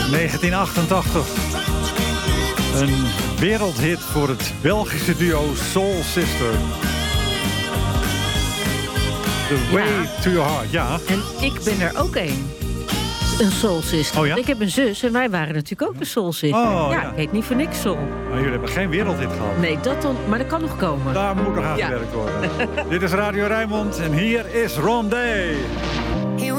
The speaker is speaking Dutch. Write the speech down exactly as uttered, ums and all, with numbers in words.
negentien achtentachtig. Een wereldhit voor het Belgische duo Soul Sister. The Way Ja. to Your Heart, ja. En ik ben er ook een. Een soul sister. Oh ja? Ik heb een zus en wij waren natuurlijk ook een soul sister. Oh, ja, ja. ik heet niet voor niks soul. Maar jullie hebben geen wereldhit gehad. Nee, dat dan, maar dat kan nog komen. Daar moet nog aan Ja. gewerkt worden. Dit is Radio Rijnmond en hier is Rondé.